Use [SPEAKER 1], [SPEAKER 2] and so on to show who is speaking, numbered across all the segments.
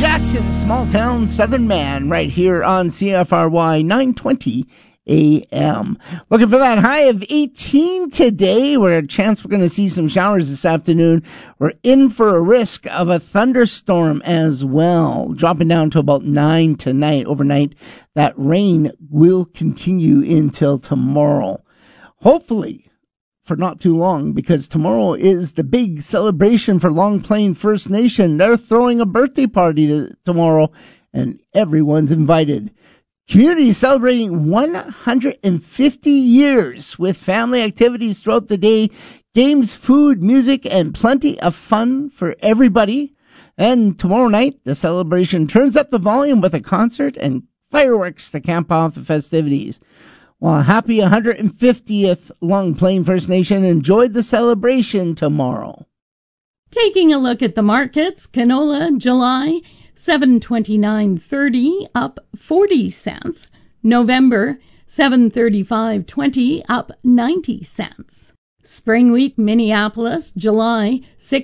[SPEAKER 1] Jackson, Small Town Southern Man, right here on CFRY 920 AM. Looking for that high of 18 today. We're a chance we're going to see some showers this afternoon. We're in for a risk of a thunderstorm as well. Dropping down to about 9 tonight. Overnight, that rain will continue until tomorrow. Hopefully for not too long, because tomorrow is the big celebration for Long Plain First Nation. They're throwing a birthday party tomorrow, and everyone's invited. Community celebrating 150 years with family activities throughout the day, games, food, music, and plenty of fun for everybody. And tomorrow night, the celebration turns up the volume with a concert and fireworks to camp off the festivities. Well, happy 150th Long Plain First Nation. Enjoy the celebration tomorrow.
[SPEAKER 2] Taking a look at the markets, canola, July, $7.29.30, up 40 cents. November, $7.35.20, up 90 cents. Spring wheat, Minneapolis, July,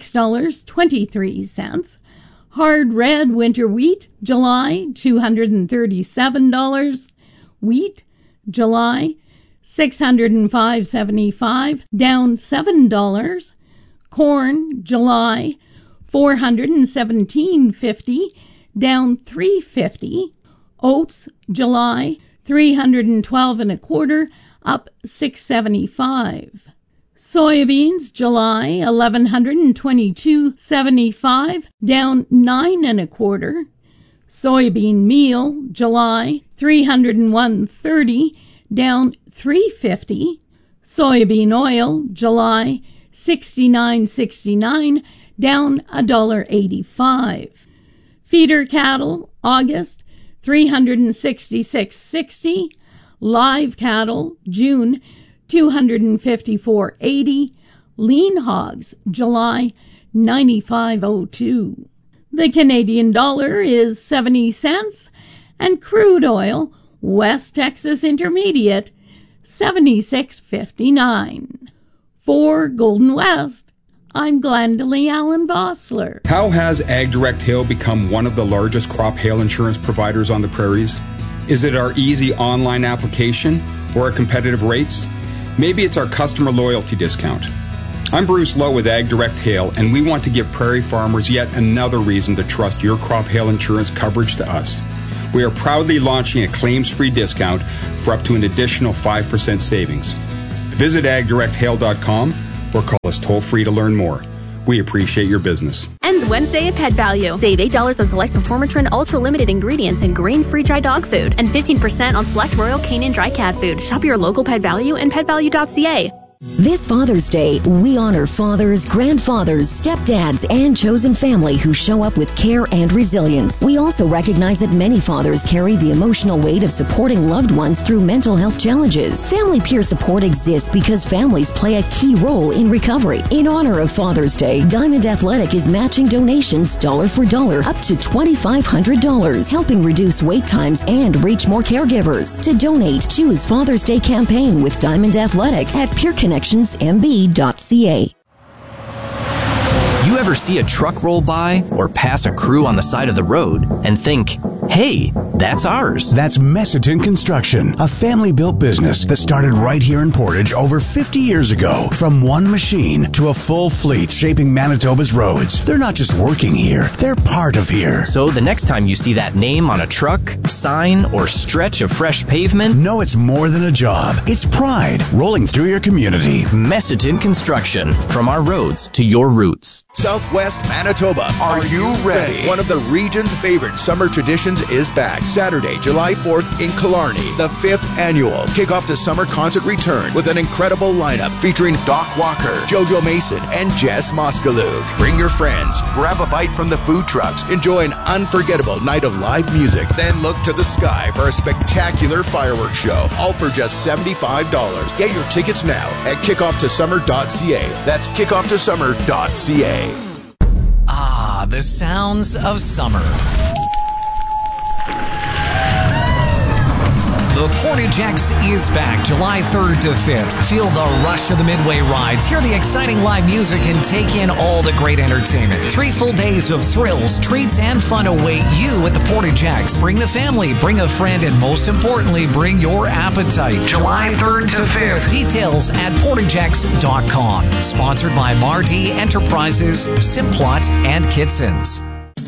[SPEAKER 2] $6.23. Hard red winter wheat, July, $237. Wheat, July, $605.75, down $7. Corn, July, $417.50, down $3.50. Oats, July, $312.25, up $6.75. Soybeans, July, $1,122.75, down $9.25. Soybean meal, July, $301.30, down $3.50. Soybean oil, July, $69.69, down $1.85. Feeder cattle, August, $366.60. Live cattle, June, $254.80. Lean hogs, July, $95.02. The Canadian dollar is 70 cents, and crude oil, West Texas Intermediate, 76.59. For Golden West, I'm Glendalee Allen Vossler.
[SPEAKER 3] How has AgDirect Hail become one of the largest crop hail insurance providers on the prairies? Is it our easy online application or our competitive rates? Maybe it's our customer loyalty discount. I'm Bruce Lowe with AgDirect Hail, and we want to give prairie farmers yet another reason to trust your crop hail insurance coverage to us. We are proudly launching a claims-free discount for up to an additional 5% savings. Visit agdirecthail.com or call us toll-free to learn more. We appreciate your business.
[SPEAKER 4] Ends Wednesday at Pet Value. Save $8 on select Performatrin Ultra Limited ingredients and grain-free dry dog food, and 15% on select Royal Canin dry cat food. Shop your local Pet Value and petvalue.ca.
[SPEAKER 5] This Father's Day, we honor fathers, grandfathers, stepdads, and chosen family who show up with care and resilience. We also recognize that many fathers carry the emotional weight of supporting loved ones through mental health challenges. Family peer support exists because families play a key role in recovery. In honor of Father's Day, Diamond Athletic is matching donations dollar for dollar up to $2,500, helping reduce wait times and reach more caregivers. To donate, choose Father's Day campaign with Diamond Athletic at PeerConnectionsMB.ca.
[SPEAKER 6] You ever see a truck roll by or pass a crew on the side of the road and think, hey, that's ours?
[SPEAKER 7] That's Messiton Construction, a family-built business that started right here in Portage over 50 years ago. From one machine to a full fleet shaping Manitoba's roads. They're not just working here, they're part of here.
[SPEAKER 6] So the next time you see that name on a truck, sign, or stretch of fresh pavement,
[SPEAKER 7] know it's more than a job. It's pride rolling through your community.
[SPEAKER 6] Messiton Construction, from our roads to your roots.
[SPEAKER 8] Southwest Manitoba, are you ready? One of the region's favorite summer traditions is back. Saturday, July 4th in Killarney. The 5th annual Kickoff to Summer concert return with an incredible lineup featuring Doc Walker, Jojo Mason, and Jess Moskaluk. Bring your friends, grab a bite from the food trucks, enjoy an unforgettable night of live music, then look to the sky for a spectacular fireworks show, all for just $75. Get your tickets now at kickofftosummer.ca. That's kickofftosummer.ca.
[SPEAKER 9] Ah, the sounds of summer. The Portage X is back July 3rd to 5th. Feel the rush of the Midway rides, hear the exciting live music, and take in all the great entertainment. 3 full days of thrills, treats, and fun await you at the Portage X. Bring the family, bring a friend, and most importantly, bring your appetite. July 3rd to 5th. Details at portagex.com. Sponsored by Mardi Enterprises, Simplot, and Kitson's.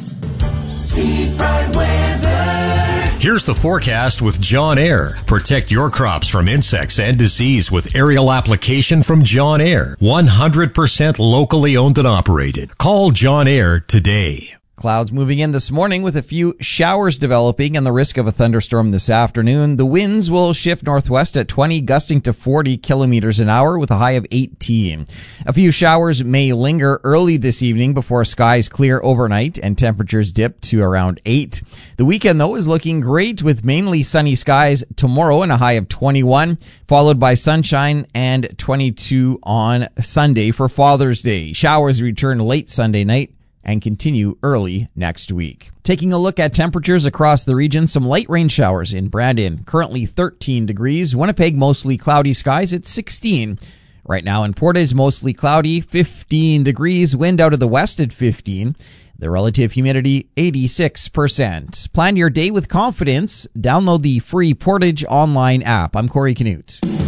[SPEAKER 10] Here's the forecast with John Air. Protect your crops from insects and disease with aerial application from John Air. 100% locally owned and operated. Call John Air today.
[SPEAKER 11] Clouds moving in this morning with a few showers developing and the risk of a thunderstorm this afternoon. The winds will shift northwest at 20, gusting to 40 kilometers an hour with a high of 18. A few showers may linger early this evening before skies clear overnight and temperatures dip to around 8. The weekend, though, is looking great with mainly sunny skies tomorrow and a high of 21, followed by sunshine and 22 on Sunday for Father's Day. Showers return late Sunday night and continue early next week. Taking a look at temperatures across the region, some light rain showers in Brandon, currently 13 degrees. Winnipeg, mostly cloudy skies at 16. Right now in Portage, mostly cloudy, 15 degrees. Wind out of the west at 15. The relative humidity, 86%. Plan your day with confidence. Download the free Portage online app. I'm Corey Canute.